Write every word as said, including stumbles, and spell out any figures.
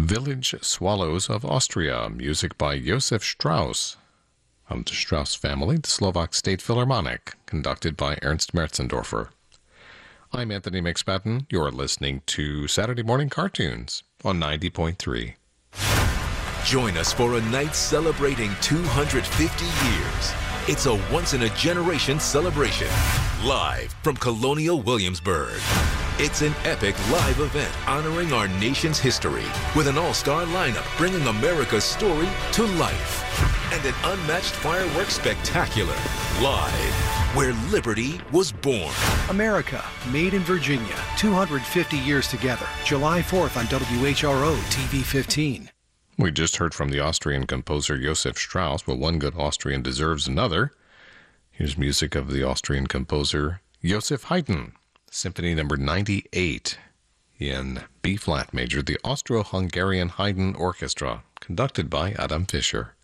Village Swallows of Austria, music by Josef Strauss. Of the Strauss family, the Slovak State Philharmonic, conducted by Ernst Merzendorfer. I'm Anthony McSpadden. You're listening to Saturday Morning Cartoons on ninety point three. Join us for a night celebrating two hundred fifty years. It's a once-in-a-generation celebration, live from Colonial Williamsburg. It's an epic live event honoring our nation's history with an all-star lineup bringing America's story to life. And an unmatched fireworks spectacular, live, where liberty was born. America, made in Virginia, two hundred fifty years together. July fourth on W H R O T V fifteen. We just heard from the Austrian composer Josef Strauss, but one good Austrian deserves another. Here's music of the Austrian composer Joseph Haydn, Symphony number ninety-eight in B-flat major, the Austro-Hungarian Haydn Orchestra, conducted by Adam Fischer.